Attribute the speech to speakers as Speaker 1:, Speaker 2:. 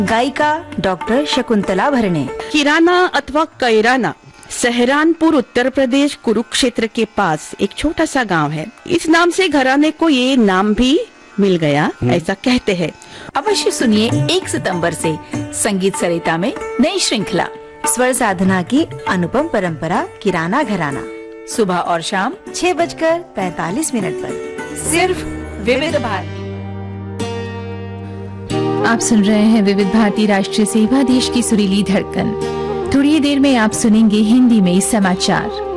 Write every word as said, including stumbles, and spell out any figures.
Speaker 1: गायिका डॉक्टर शकुंतला भरणे।
Speaker 2: किराना अथवा कैराना सहरानपुर उत्तर प्रदेश कुरुक्षेत्र के पास एक छोटा सा गांव है। इस नाम से घराने को ये नाम भी मिल गया, ऐसा कहते हैं।
Speaker 1: अवश्य सुनिए एक सितंबर से संगीत सरिता में नई श्रृंखला स्वर साधना की अनुपम परंपरा किराना घराना, सुबह और शाम छह बजकर पैतालीस मिनट पर सिर्फ विविध भारती।
Speaker 3: आप सुन रहे हैं विविध भारती राष्ट्रीय सेवा, देश की सुरीली धड़कन। थोड़ी देर में आप सुनेंगे हिंदी में समाचार।